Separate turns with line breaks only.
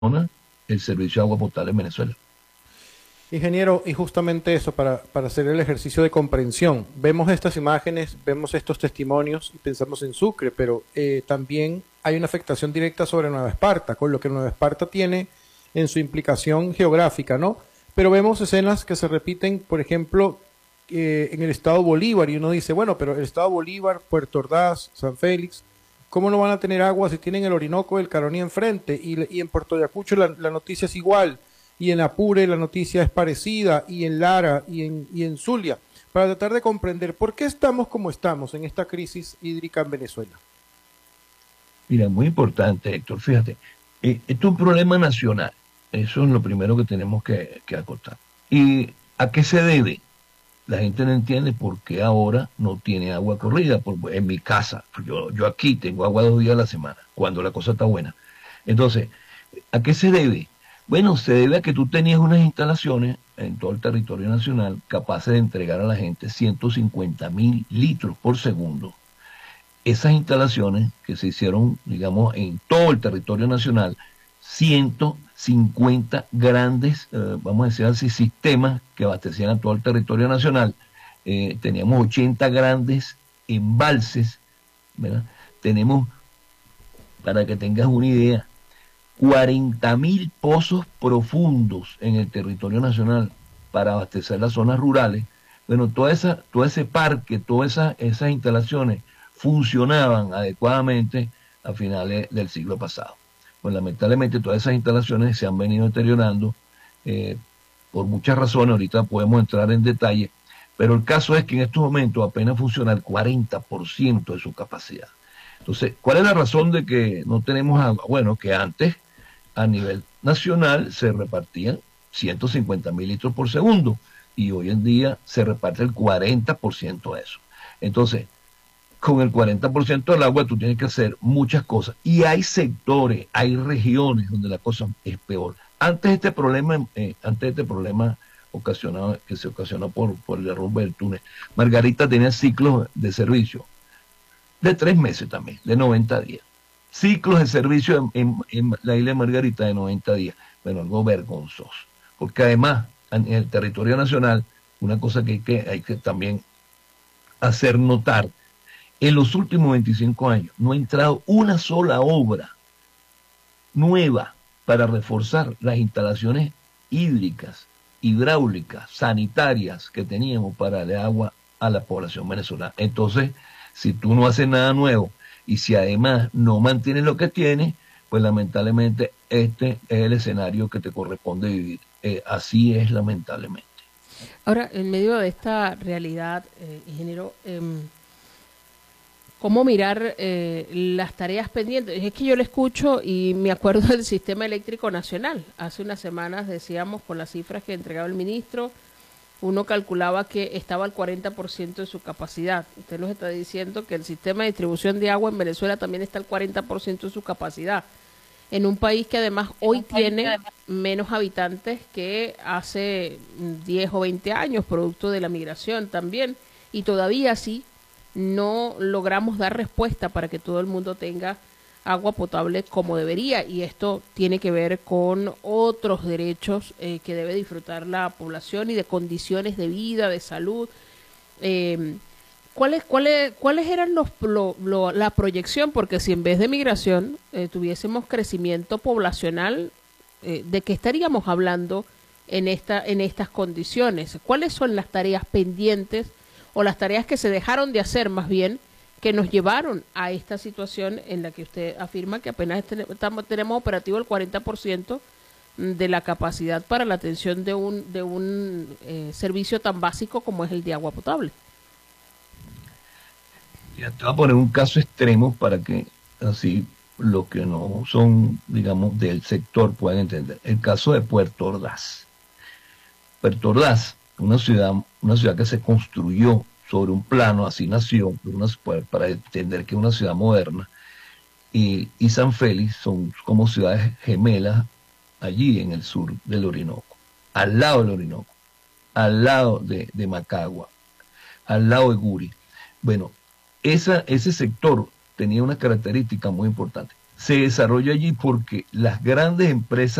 el servicio de agua potable en Venezuela.
Ingeniero, y justamente eso, para hacer el ejercicio de comprensión, vemos estas imágenes, vemos estos testimonios y pensamos en Sucre, pero también hay una afectación directa sobre Nueva Esparta, con lo que Nueva Esparta tiene en su implicación geográfica, ¿no? Pero vemos escenas que se repiten, por ejemplo, en el estado Bolívar, y uno dice, bueno, pero el estado Bolívar, Puerto Ordaz, San Félix, ¿cómo no van a tener agua si tienen el Orinoco del Caroní enfrente? Y en Puerto Ayacucho la noticia es igual, y en Apure la noticia es parecida, y en Lara, y en Zulia, para tratar de comprender por qué estamos como estamos en esta crisis hídrica en Venezuela.
Mira, muy importante, Héctor, fíjate, esto es un problema nacional, eso es lo primero que tenemos que acotar. ¿Y a qué se debe? La gente no entiende por qué ahora no tiene agua corrida. En mi casa, yo aquí tengo agua 2 días a la semana, cuando la cosa está buena. Entonces, ¿a qué se debe? Bueno, se debe a que tú tenías unas instalaciones en todo el territorio nacional capaces de entregar a la gente 150.000 litros por segundo. Esas instalaciones que se hicieron, digamos, en todo el territorio nacional, 150 grandes, vamos a decir así, sistemas que abastecían a todo el territorio nacional. Teníamos 80 grandes embalses, ¿verdad? Tenemos, para que tengas una idea, 40.000 pozos profundos en el territorio nacional para abastecer las zonas rurales. Bueno, todo ese parque, esas instalaciones funcionaban adecuadamente a finales del siglo pasado. Pues lamentablemente todas esas instalaciones se han venido deteriorando eh, por muchas razones, ahorita podemos entrar en detalle, pero el caso es que en estos momentos apenas funciona el 40% de su capacidad. Entonces, ¿cuál es la razón de que no tenemos agua? Bueno, que antes a nivel nacional se repartían 150.000 litros por segundo y hoy en día se reparte el 40% de eso. Entonces, con el 40% del agua tú tienes que hacer muchas cosas. Y hay sectores, hay regiones donde la cosa es peor. Antes de este problema ocasionado, que se ocasionó por el derrumbe del túnel, Margarita tenía ciclos de servicio de 3 meses también, de 90 días. Ciclos de servicio en la isla de Margarita de 90 días. Bueno, algo vergonzoso. Porque además, en el territorio nacional, una cosa que hay que también hacer notar, en los últimos 25 años no ha entrado una sola obra nueva para reforzar las instalaciones hídricas, hidráulicas, sanitarias que teníamos para darle agua a la población venezolana. Entonces, si tú no haces nada nuevo y si además no mantienes lo que tienes, pues lamentablemente este es el escenario que te corresponde vivir. Así es lamentablemente.
Ahora, en medio de esta realidad, ingeniero, cómo mirar las tareas pendientes. Es que yo le escucho y me acuerdo del sistema eléctrico nacional. Hace unas semanas decíamos con las cifras que entregaba el ministro, uno calculaba que estaba al 40% de su capacidad. Usted nos está diciendo que el sistema de distribución de agua en Venezuela también está al 40% de su capacidad. En un país que además hoy tiene menos habitantes que hace 10 o 20 años, producto de la migración también. Y todavía así no logramos dar respuesta para que todo el mundo tenga agua potable como debería, y esto tiene que ver con otros derechos que debe disfrutar la población y de condiciones de vida, de salud. Eh, ¿Cuáles eran la proyección? Porque si en vez de migración tuviésemos crecimiento poblacional, ¿de qué estaríamos hablando en estas condiciones? ¿Cuáles son las tareas pendientes o las tareas que se dejaron de hacer más bien, que nos llevaron a esta situación en la que usted afirma que apenas tenemos operativo el 40% de la capacidad para la atención de un servicio tan básico como es el de agua potable?
Ya te voy a poner un caso extremo para que así los que no son, digamos, del sector puedan entender. El caso de Puerto Ordaz. Puerto Ordaz, una ciudad que se construyó sobre un plano, así nació, para entender que es una ciudad moderna, y San Félix son como ciudades gemelas allí en el sur del Orinoco, al lado del Orinoco, al lado de Macagua, al lado de Guri. Bueno, ese sector tenía una característica muy importante. se desarrolla allí porque las grandes empresas